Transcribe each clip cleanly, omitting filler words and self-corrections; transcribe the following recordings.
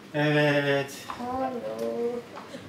Evet. Hello.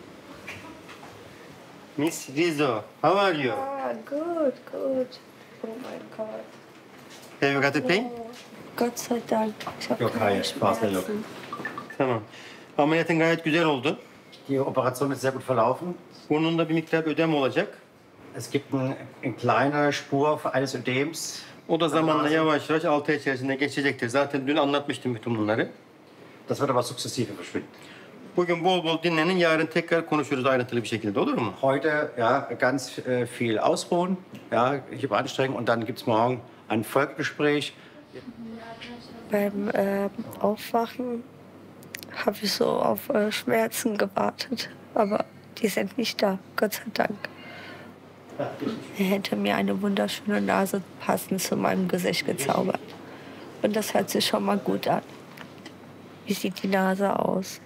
Miss Rizzo, how are you? Ah, good, good. Oh mein Gott. Have you got a pain? Gott sei Dank. Ich habe Yok, keine hayır, fazla yok. Schmerzen. Tamam. Ameliyatın gayet güzel oldu. Die Operation ist sehr gut verlaufen. Burnunda bir miktar ödem olacak. Es gibt eine kleine Spur eines Ödems. O da zamanla yavaş yavaş 6 ay içerisinde geçecektir. Zaten dün anlatmıştım bütün bunları. Das wird aber sukzessive verschwinden. Bugün bol bol dinlenin, yarın tekrar konuşuruz ayrıntılı bir şekilde, olur mu? Heute ja, ganz viel ausruhen, ja, nicht anstrengen und dann gibt es morgen ein Folgegespräch. Beim Aufwachen habe ich so auf Schmerzen gewartet. Aber die sind nicht da, Gott sei Dank. Er hätte mir eine wunderschöne Nase passend zu meinem Gesicht gezaubert. Und das hört sich schon mal gut an. Wie sieht die Nase aus?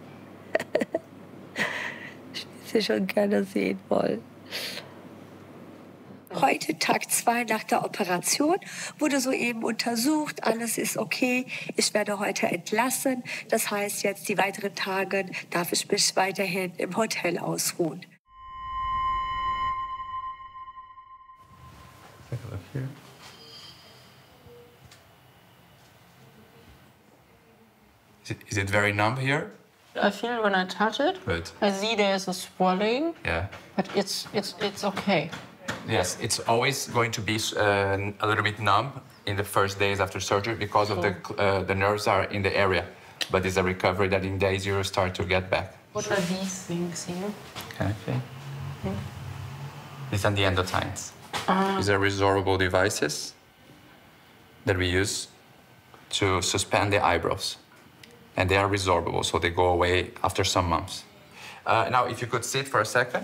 Ich will sie schon gerne sehen wollen. Heute, Tag 2 nach der Operation, wurde soeben untersucht, alles ist okay. Ich werde heute entlassen. Das heißt, jetzt die weiteren Tage darf ich mich weiterhin im Hotel ausruhen. Take a look here. Is it very numb here? I feel when I touch it, Good. I see there's a swelling, Yeah. but it's okay. Yes, it's always going to be a little bit numb in the first days after surgery because of the nerves are in the area. But it's a recovery that in days you start to get back. What are these things here? Can I see? These are the endotines. These are resorbable devices that we use to suspend the eyebrows. And they are resorbable, so they go away after some months. Now, if you could sit for a second.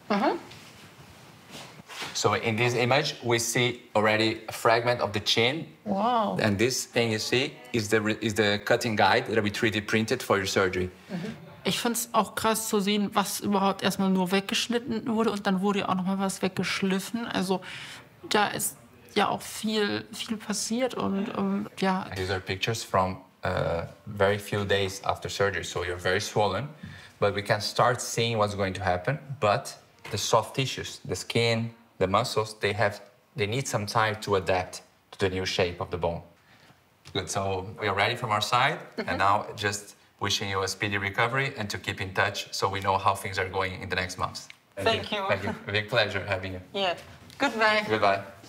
So in this image, we see already a fragment of the chin. Wow. And this thing you see is the cutting guide that we 3D printed for your surgery. Ich finde es auch krass zu sehen, was überhaupt erstmal nur weggeschnitten wurde und dann wurde ja auch noch mal was weggeschliffen. Also da ist ja auch viel passiert und ja. These are pictures from very few days after surgery, so you're very swollen, but we can start seeing what's going to happen. But the soft tissues, the skin, the muscles, they need some time to adapt to the new shape of the bone. Good, so we are ready from our side, and now just wishing you a speedy recovery and to keep in touch so we know how things are going in the next months. Thank you. Thank you. A big pleasure having you. Yeah. Goodbye. Goodbye.